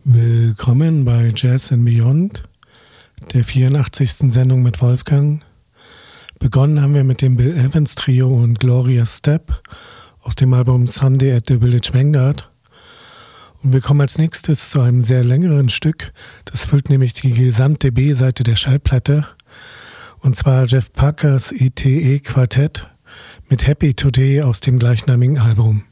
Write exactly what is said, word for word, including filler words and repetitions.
Willkommen bei Jazz and Beyond, der vierundachtzigsten Sendung mit Wolfgang. Begonnen haben wir mit dem Bill Evans Trio und Gloria Step aus dem Album Sunday at the Village Vanguard. Und wir kommen als nächstes zu einem sehr längeren Stück. Das füllt nämlich die gesamte B-Seite der Schallplatte. Und zwar Jeff Parkers E T E Quartett mit Happy Today aus dem gleichnamigen Album.